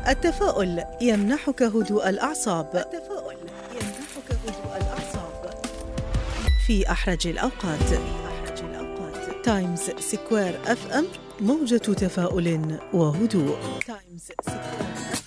التفاؤل يمنحك هدوء الأعصاب. في أحرج الأوقات. تايمز سكوير FM، موجة تفاؤل وهدوء. تايمز سكوير